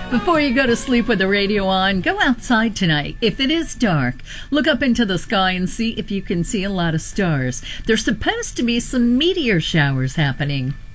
Before you go to sleep with the radio on, go outside tonight. If it is dark, look up into the sky and see if you can see a lot of stars. There's supposed to be some meteor showers happening.